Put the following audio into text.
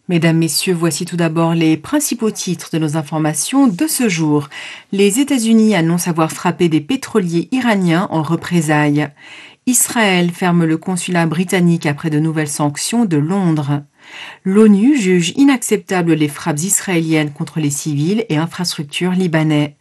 Mesdames, Messieurs, voici tout d'abord les principaux titres de nos informations de ce jour. Les États-Unis annoncent avoir frappé des pétroliers iraniens en représailles. Israël ferme le consulat britannique après de nouvelles sanctions de Londres. L'ONU juge inacceptables les frappes israéliennes contre les civils et infrastructures libanais.